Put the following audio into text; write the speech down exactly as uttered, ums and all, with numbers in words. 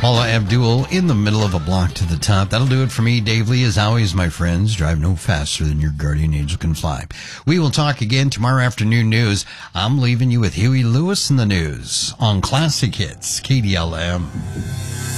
Paula Abdul in the middle of a block to the top. That'll do it for me, Dave Lee. As always, my friends, drive no faster than your guardian angel can fly. We will talk again tomorrow afternoon news. I'm leaving you with Huey Lewis in the news on Classic Hits, K D L M.